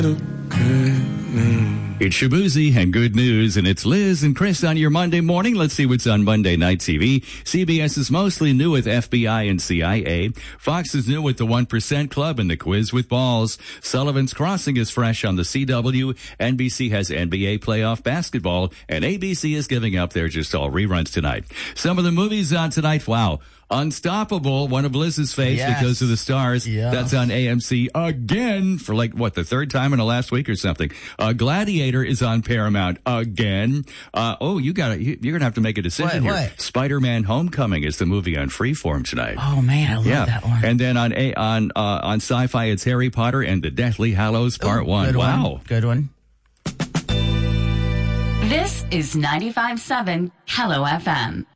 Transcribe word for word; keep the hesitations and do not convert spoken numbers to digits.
It's Shabuzi and good news, and it's Liz and Chris on your Monday morning. Let's see what's on Monday Night T V. C B S is mostly new with F B I and C I A. Fox is new with the one percent Club and the Quiz with Balls. Sullivan's Crossing is fresh on the C W. N B C has N B A playoff basketball, and A B C is giving up their just all reruns tonight. Some of the movies on tonight, wow. Unstoppable, one of Liz's faves Yes. because of the stars. Yes. That's on A M C again for like, what, the third time in the last week or something. Uh, Gladiator is on Paramount again. Uh, oh, you got to, you're going to have to make a decision What, here. what? Spider-Man Homecoming is the movie on Freeform tonight. Oh, man, I love yeah. that one. And then on a, on, uh, on Sci-Fi, it's Harry Potter and the Deathly Hallows Part Ooh, one. Good Wow. One. Good one. This is ninety-five point seven Hello F M.